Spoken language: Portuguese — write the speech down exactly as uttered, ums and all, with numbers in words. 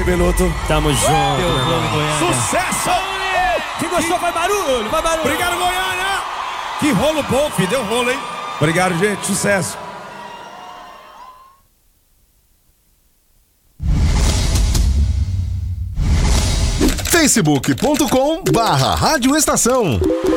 Beloto. Tamo junto, meu irmão. Sucesso! Quem gostou, vai barulho, vai barulho. Obrigado, Goiânia. Que rolo bom, filho. Deu rolo, hein? Obrigado, gente. Sucesso. facebook ponto com barra Rádio Estação.